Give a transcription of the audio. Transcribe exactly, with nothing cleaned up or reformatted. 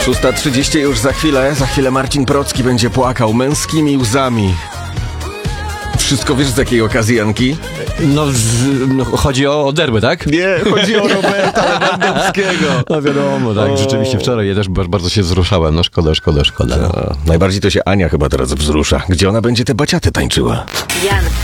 szósta trzydzieści już za chwilę. Za chwilę Marcin Procki będzie płakał męskimi łzami. Wszystko wiesz z jakiej okazji, Janki? No, z, no chodzi o, o derby, tak? Nie, chodzi o Roberta Lewandowskiego. No wiadomo, tak, O. rzeczywiście wczoraj ja też bar- bardzo się wzruszałem. No szkoda, szkoda, szkoda. No. A, najbardziej to się Ania chyba teraz wzrusza. Gdzie ona będzie te baciaty tańczyła? Jan